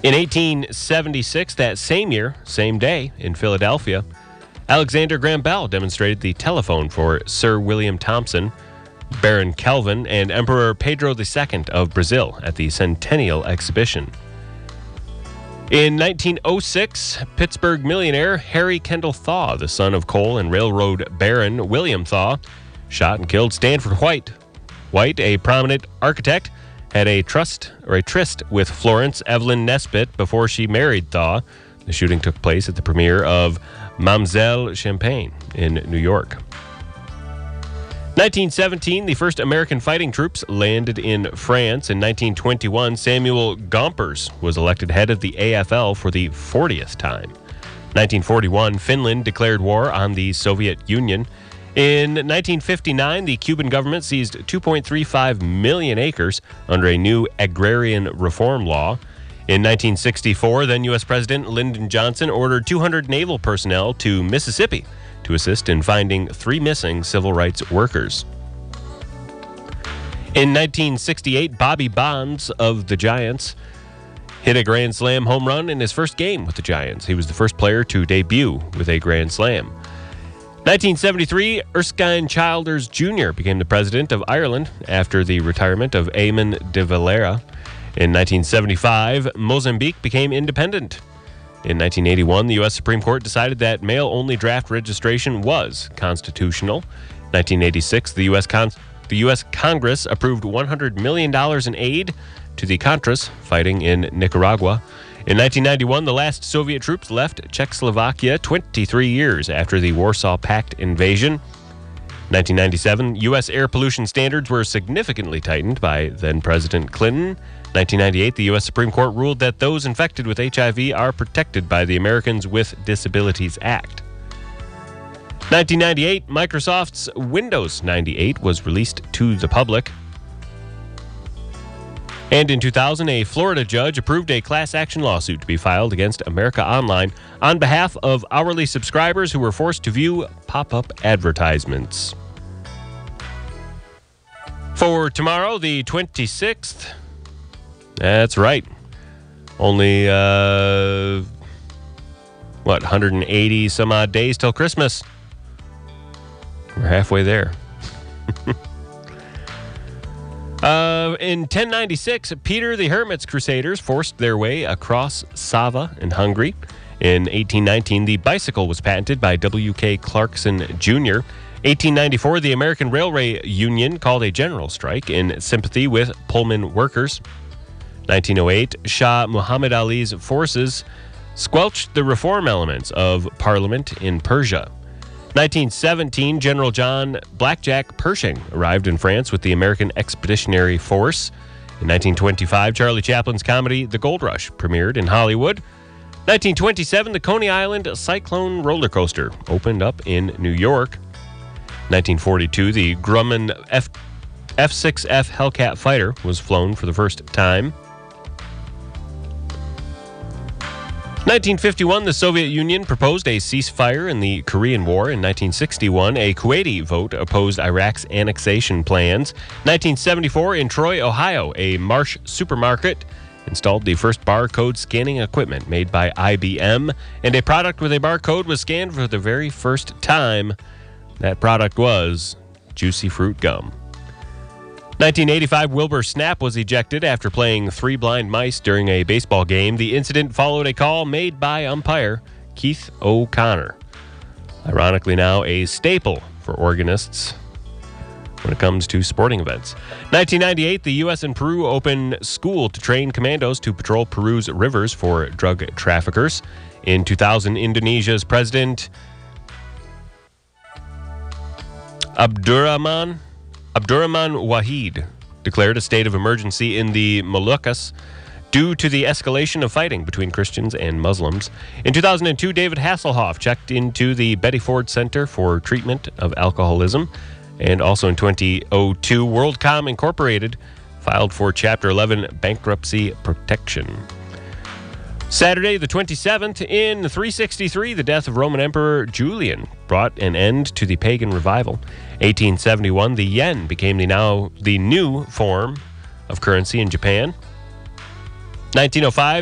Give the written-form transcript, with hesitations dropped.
In 1876, that same year, same day, in Philadelphia, Alexander Graham Bell demonstrated the telephone for Sir William Thomson, Baron Kelvin, and Emperor Pedro II of Brazil at the Centennial Exhibition. In 1906, Pittsburgh millionaire Harry Kendall Thaw, the son of coal and railroad baron William Thaw, shot and killed Stanford White. White, a prominent architect, had a tryst with Florence Evelyn Nesbit before she married Thaw. The shooting took place at the premiere of Mam'selle Champagne in New York. 1917, the first American fighting troops landed in France. In 1921, Samuel Gompers was elected head of the AFL for the 40th time. 1941, Finland declared war on the Soviet Union. In 1959, the Cuban government seized 2.35 million acres under a new agrarian reform law. In 1964, then U.S. President Lyndon Johnson ordered 200 naval personnel to Mississippi to assist in finding 3 missing civil rights workers. In 1968, Bobby Bonds of the Giants hit a Grand Slam home run in his first game with the Giants. He was the first player to debut with a Grand Slam. 1973, Erskine Childers Jr. became the president of Ireland after the retirement of Eamon de Valera. In 1975, Mozambique became independent. In 1981, the U.S. Supreme Court decided that mail-only draft registration was constitutional. 1986, the U.S. Congress approved $100 million in aid to the Contras fighting in Nicaragua. In 1991, the last Soviet troops left Czechoslovakia 23 years after the Warsaw Pact invasion. 1997, U.S. air pollution standards were significantly tightened by then-President Clinton. 1998, the U.S. Supreme Court ruled that those infected with HIV are protected by the Americans with Disabilities Act. 1998, Microsoft's Windows 98 was released to the public. And in 2000, a Florida judge approved a class action lawsuit to be filed against America Online on behalf of hourly subscribers who were forced to view pop-up advertisements. For tomorrow, the 26th, that's right, only, 180 some odd days till Christmas. We're halfway there. In 1096, Peter the Hermit's Crusaders forced their way across Sava in Hungary. In 1819, the bicycle was patented by W.K. Clarkson Jr. 1894, the American Railway Union called a general strike in sympathy with Pullman workers. 1908, Shah Muhammad Ali's forces squelched the reform elements of parliament in Persia. 1917, General John Blackjack Pershing arrived in France with the American Expeditionary Force. In 1925, Charlie Chaplin's comedy The Gold Rush premiered in Hollywood. 1927, the Coney Island Cyclone roller coaster opened up in New York. 1942, the Grumman F-6F Hellcat fighter was flown for the first time. 1951, the Soviet Union proposed a ceasefire in the Korean War. In 1961, a Kuwaiti vote opposed Iraq's annexation plans. 1974, in Troy, Ohio, a Marsh supermarket installed the first barcode scanning equipment made by IBM, and a product with a barcode was scanned for the very first time. That product was Juicy Fruit Gum. 1985, Wilbur Snap was ejected after playing 3 blind mice during a baseball game. The incident followed a call made by umpire Keith O'Connor. Ironically now a staple for organists when it comes to sporting events. 1998, the U.S. and Peru open school to train commandos to patrol Peru's rivers for drug traffickers. In 2000, Indonesia's President Abdurrahman Wahid declared a state of emergency in the Moluccas due to the escalation of fighting between Christians and Muslims. In 2002, David Hasselhoff checked into the Betty Ford Center for Treatment of Alcoholism. And also in 2002, WorldCom Incorporated filed for Chapter 11 bankruptcy protection. Saturday, the 27th, in 363, the death of Roman Emperor Julian brought an end to the pagan revival. 1871, the yen became the new form of currency in Japan. 1905,